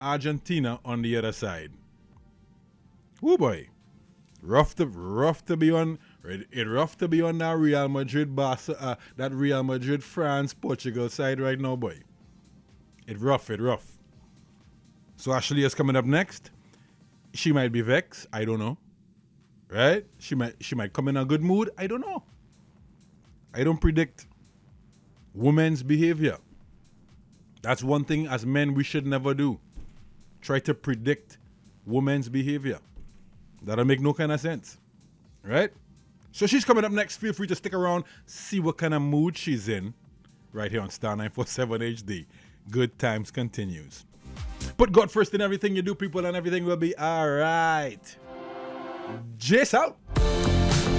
Argentina on the other side. Oh boy. Rough to be on it rough to be on that Real Madrid that Real Madrid France Portugal side right now, boy. It rough. So Ashley is coming up next. She might be vexed, I don't know. Right? She might come in a good mood, I don't know. I don't predict women's behavior. That's one thing as men we should never do. Try to predict women's behavior. That'll make no kind of sense. Right? So she's coming up next. Feel free to stick around, see what kind of mood she's in. Right here on Star 947 HD. Good times continues. Put God first in everything you do, people, and everything will be alright. Jace out.